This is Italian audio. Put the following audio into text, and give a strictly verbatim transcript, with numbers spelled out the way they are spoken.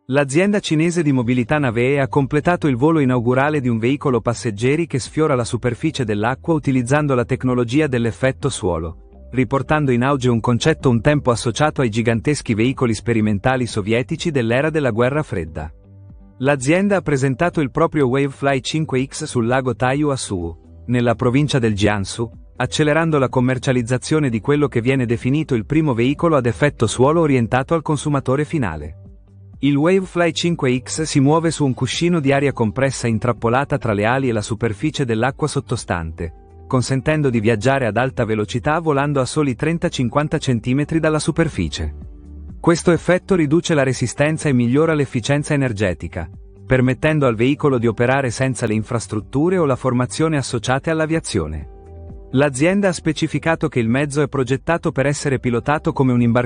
L'azienda cinese di mobilità Navee ha completato il volo inaugurale di un veicolo passeggeri che sfiora la superficie dell'acqua utilizzando la tecnologia dell'effetto suolo, riportando in auge un concetto un tempo associato ai giganteschi veicoli sperimentali sovietici dell'era della guerra fredda. L'azienda ha presentato il proprio Wavefly cinque X sul lago Taiyu a Suwu, nella provincia del Jiangsu, accelerando la commercializzazione di quello che viene definito il primo veicolo ad effetto suolo orientato al consumatore finale. Il Wavefly cinque X si muove su un cuscino di aria compressa intrappolata tra le ali e la superficie dell'acqua sottostante, consentendo di viaggiare ad alta velocità volando a soli trenta cinquanta centimetri dalla superficie. Questo effetto riduce la resistenza e migliora l'efficienza energetica, permettendo al veicolo di operare senza le infrastrutture o la formazione associate all'aviazione. L'azienda ha specificato che il mezzo è progettato per essere pilotato come un'imbarcazione